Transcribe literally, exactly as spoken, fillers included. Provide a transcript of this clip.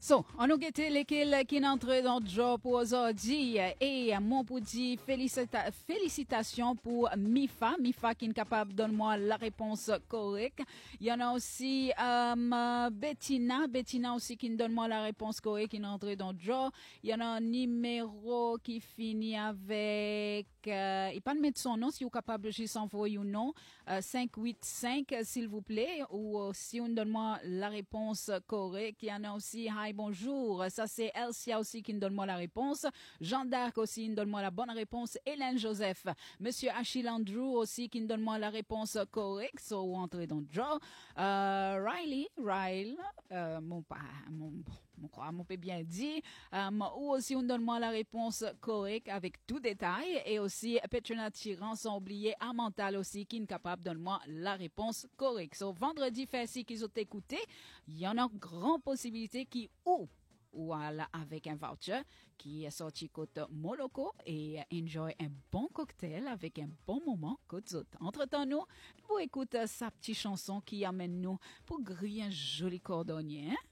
So, on a gâté lesquels qui n'entrent dans le job pour aujourd'hui et mon pour dire félicita- félicitations pour Mifa. Mifa qui est capable de donner moi la réponse correcte. Il y en a aussi um, Bettina. Bettina aussi qui donne moi la réponse correcte qui n'entre dans le job. Il y en a un numéro qui finit avec... Euh, il pas de mettre son nom si vous êtes capable de juste envoyer un nom. Euh, cinq huit cinq s'il vous plaît. Ou euh, si on donne moi la réponse correcte. Il y en a aussi... Hi, bonjour. Ça, c'est Elsia aussi qui nous donne moi la réponse. Jean d'Arc aussi qui nous donne moi la bonne réponse. Hélène Joseph. Monsieur Achille Andrew aussi qui nous donne moi la réponse correcte. So, vous entrez dans le job. Euh, Riley, Riley, euh, mon pas, mon, mon croix, mon peut bien dit. Um, ou aussi, on donne moi la réponse correcte avec tout détail. Et aussi, Petrona Tyran, sans oublier Amantal aussi qui est capable de donner moi la réponse correcte. So, vendredi, fait si qu'ils ont écouté, il y en a grande possibilité qui ou voilà avec un voucher qui est sorti côté Moloko et enjoy un bon cocktail avec un bon moment côté autres. Entre-temps, nous, vous écoutez sa petite chanson qui amène nous pour griller un joli cordonnier. Hein?